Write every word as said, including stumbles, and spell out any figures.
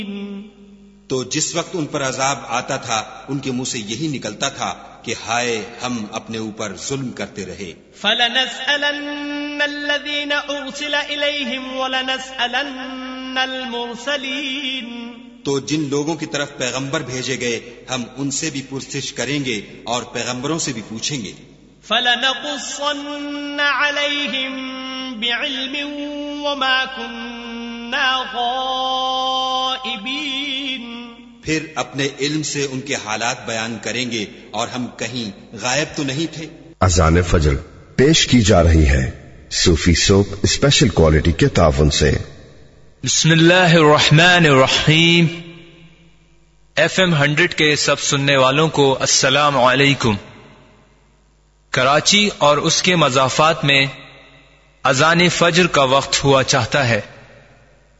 तो जिस वक्त उन पर अजाब आता था उनके मुंह से यही निकलता था कि हाय हम अपने ऊपर जुल्म करते रहे। फलनस्अलन्न अल्लज़ीना उरसिला इलैहिम वलनस्अलन्न अल-मुरसलीन, तो जिन लोगों की तरफ पैगंबर भेजे गए हम उनसे भी पुरसिश करेंगे और पैगंबरों से भी पूछेंगे। फलनक़ुस्सन्न अलैहिम बिइल्मिन वमा कुन्ना गाइबीन, फिर अपने इल्म से उनके हालात बयान करेंगे और हम कहीं गायब तो नहीं थे। अज़ान फजर पेश की जा रही है सूफी सोप स्पेशल क्वालिटी के ताउन से। बिस्मिल्लाहिर्रहमानिर्रहीम। एफ एम हंड्रेड के सब सुनने वालों को अस्सलाम वालेकुम। कराची और उसके मज़ाफ़ात में अज़ान फजर का वक्त हुआ चाहता है।